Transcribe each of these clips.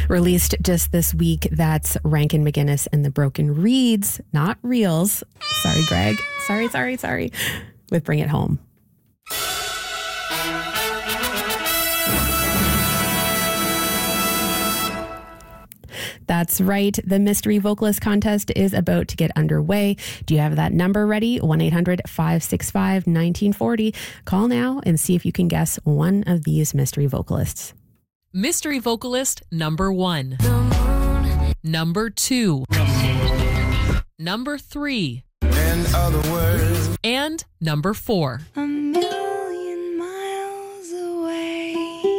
Released just this week, that's Rankin McGinnis and the Broken Reeds, not Reels. Sorry, Greg. Sorry. With Bring It Home. That's right. The Mystery Vocalist Contest is about to get underway. Do you have that number ready? 1-800-565-1940. Call now and see if you can guess one of these mystery vocalists. Mystery vocalist number 1. Number 2. Number 3. In other words. And number 4. A million miles away.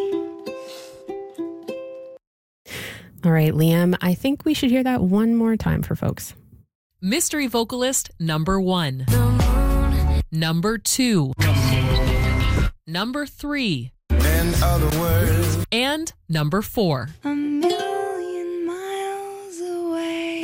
All right, Liam, I think we should hear that one more time for folks. Mystery vocalist number 1. Number 2. Number 3. In other words. And number 4. A million miles away.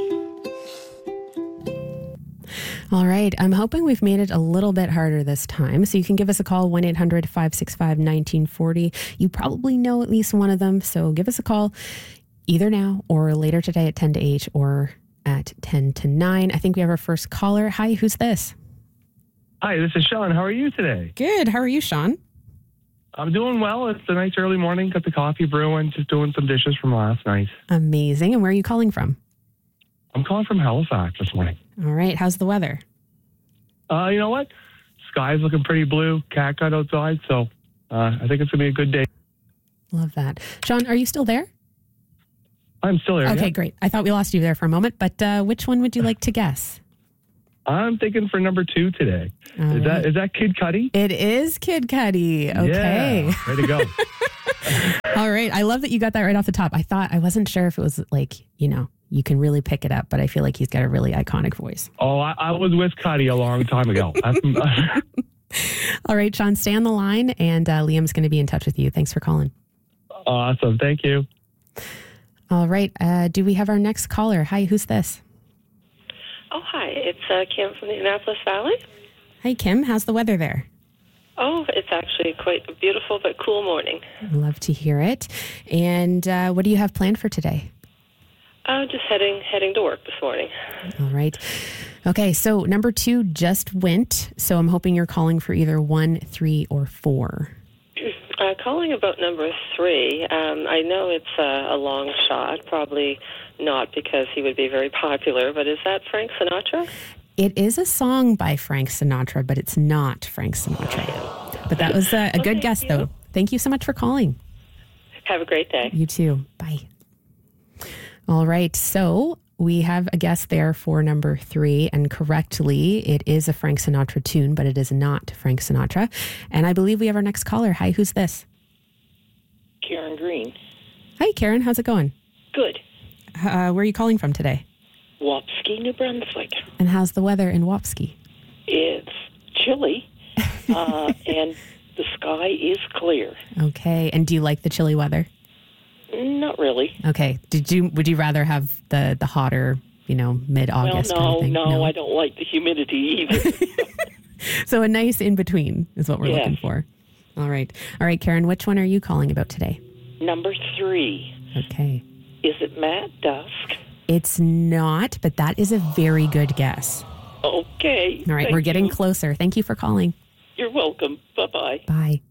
All right, I'm hoping we've made it a little bit harder this time. So you can give us a call, 1-800-565-1940. You probably know at least one of them, so give us a call either now or later today at 10 to 8 or at 10 to 9. I think we have our first caller. Hi, who's this? Hi, this is Sean. How are you today? Good. How are you, Sean? I'm doing well. It's a nice early morning. Got the coffee brewing, just doing some dishes from last night. Amazing. And where are you calling from? I'm calling from Halifax this morning. All right. How's the weather? You know what? Sky's looking pretty blue. Cat got outside, so I think it's going to be a good day. Love that. Sean, are you still there? I'm still here. Okay, yeah. great. I thought we lost you there for a moment, but which one would you like to guess? I'm thinking for number 2 today. All Is right. that Kid Cudi? It is Kid Cudi. Okay. Yeah, way to go. All right. I love that you got that right off the top. I wasn't sure if it was like, you can really pick it up, but I feel like he's got a really iconic voice. Oh, I was with Cudi a long time ago. All right, Sean, stay on the line, and Liam's going to be in touch with you. Thanks for calling. Awesome. Thank you. All right. Do we have our next caller? Hi, who's this? Oh, hi. It's Kim from the Annapolis Valley. Hi, Kim. How's the weather there? Oh, it's actually quite a beautiful but cool morning. Love to hear it. And what do you have planned for today? Just heading to work this morning. All right. Okay, so number 2 just went. So I'm hoping you're calling for either 1, 3, or 4. Calling about number 3. I know it's a long shot, probably not because he would be very popular, but is that Frank Sinatra? It is a song by Frank Sinatra, but it's not Frank Sinatra. But that was a good guess, though. Thank you so much for calling. Have a great day. You too. Bye. All right. So we have a guess there for number 3, and correctly, it is a Frank Sinatra tune, but it is not Frank Sinatra. And I believe we have our next caller. Hi, who's this? Karen Green. Hi, Karen. How's it going? Good. Where are you calling from today? Wapski, New Brunswick. And how's the weather in Wapski? It's chilly, and the sky is clear. Okay. And do you like the chilly weather? Not really. Okay. Would you rather have the hotter, mid-August kind of thing? No, I don't like the humidity either. So a nice in-between is what we're looking for. All right. Karen, which one are you calling about today? Number 3. Okay. Is it Matt Dusk? It's not, but that is a very good guess. Okay. All right. Thank We're getting you. closer. Thank you for calling. You're welcome. Bye-bye. Bye.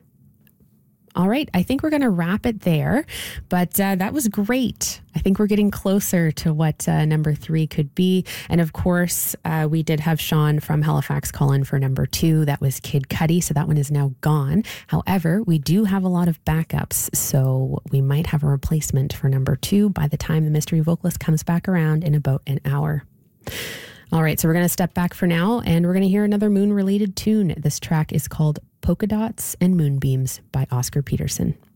All right. I think we're going to wrap it there, but that was great. I think we're getting closer to what number 3 could be. And of course, we did have Sean from Halifax call in for number 2. That was Kid Cudi. So that one is now gone. However, we do have a lot of backups. So we might have a replacement for number 2 by the time the mystery vocalist comes back around in about an hour. All right, so we're going to step back for now, and we're going to hear another moon-related tune. This track is called Polka Dots and Moonbeams by Oscar Peterson.